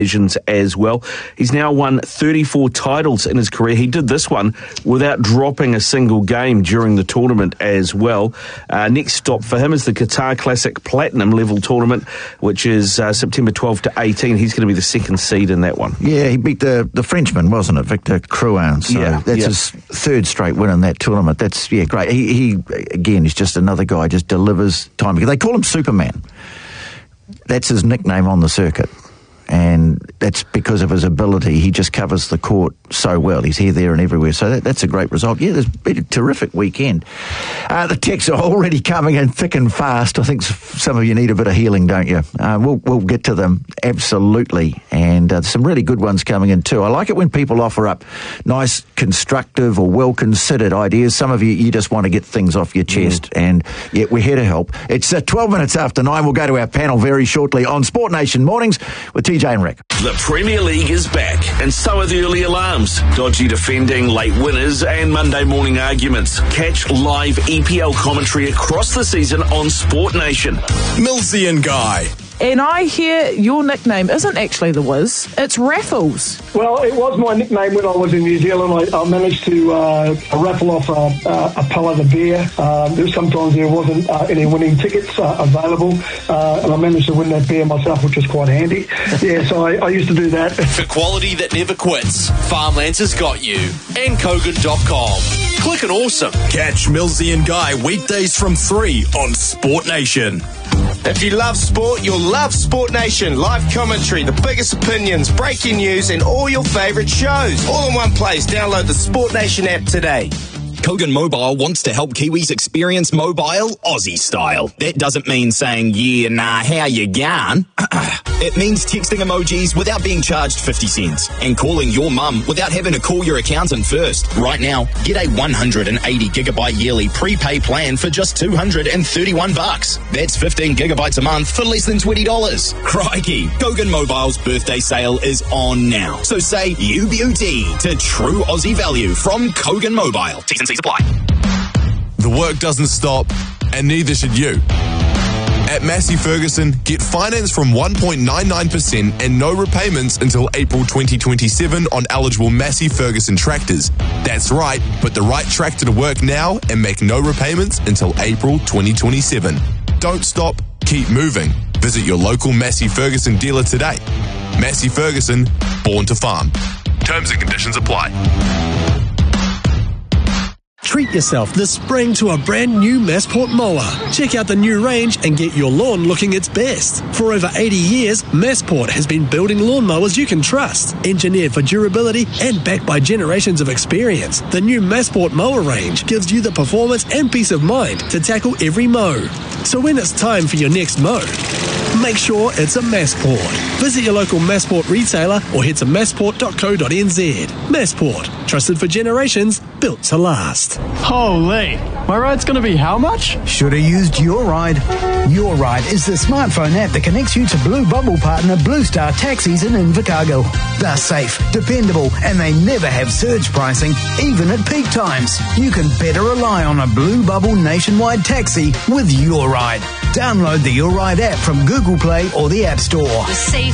as well. He's now won 34 titles in his career. He did this one without dropping a single game during the tournament as well. Next stop for him is the Qatar Classic Platinum level tournament, which is September 12 to 18. He's going to be the second seed in that one. Yeah, he beat the Frenchman, wasn't it, Victor Crouin? So that's his third straight win in that tournament. That's, great. He again, is just another guy, just delivers time. They call him Superman. That's his nickname on the circuit. And that's because of his ability. He just covers the court so well. He's here, there and everywhere. So that's a great result. Yeah, there's been a terrific weekend. The texts are already coming in thick and fast. I think some of you need a bit of healing, don't you? We'll get to them, absolutely. And some really good ones coming in too. I like it when people offer up nice, constructive or well-considered ideas. Some of you just want to get things off your chest. And we're here to help. It's 12 minutes after 9. We'll go to our panel very shortly on Sport Nation Mornings with TJ and Rick. The Premier League is back, and so are the early alarms, dodgy defending, late winners, and Monday morning arguments. Catch live EPL commentary across the season on Sport Nation. Millsy and Guy. And I hear your nickname isn't actually the Wiz, it's Raffles. Well, it was my nickname when I was in New Zealand. I managed to raffle off a pallet of beer. Sometimes there wasn't any winning tickets available, and I managed to win that beer myself, which was quite handy. Yeah, so I used to do that. For quality that never quits, Farmlands has got you. And Kogan.com. Click and awesome. Catch Millsy and Guy weekdays from 3 on Sport Nation. If you love sport, you'll love Sport Nation. Live commentary, the biggest opinions, breaking news, and all your favourite shows. All in one place. Download the Sport Nation app today. Kogan Mobile wants to help Kiwis experience mobile Aussie style. That doesn't mean saying, how you going? It means texting emojis without being charged 50 cents and calling your mum without having to call your accountant first. Right now, get a 180 gigabyte yearly prepay plan for just $231. That's 15 gigabytes a month for less than $20. Crikey! Kogan Mobile's birthday sale is on now. So say UBUT to true Aussie value from Kogan Mobile. T's and C's apply. The work doesn't stop, and neither should you. At Massey Ferguson, get finance from 1.99% and no repayments until April 2027 on eligible Massey Ferguson tractors. That's right, put the right tractor to work now and make no repayments until April 2027. Don't stop, keep moving. Visit your local Massey Ferguson dealer today. Massey Ferguson, born to farm. Terms and conditions apply. Treat yourself this spring to a brand new Massport mower. Check out the new range and get your lawn looking its best. For over 80 years, Massport has been building lawnmowers you can trust. Engineered for durability and backed by generations of experience, the new Massport mower range gives you the performance and peace of mind to tackle every mow. So when it's time for your next mow, make sure it's a Massport. Visit your local Massport retailer or head to massport.co.nz. Massport, trusted for generations, built to last. Holy, my ride's going to be how much? Should have used Your Ride. Your Ride is the smartphone app that connects you to Blue Bubble partner Blue Star Taxis in Invercargill. They're safe, dependable, and they never have surge pricing, even at peak times. You can better rely on a Blue Bubble nationwide taxi with Your Ride. Download the Your Ride app from Google Play or the App Store.